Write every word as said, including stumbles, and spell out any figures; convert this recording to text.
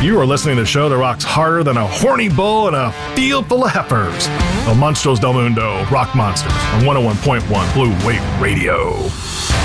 You are listening to a show that rocks harder than a horny bull and a field full of heifers. El Monstros del Mundo, Rock Monsters on one oh one point one Blue Wave Radio.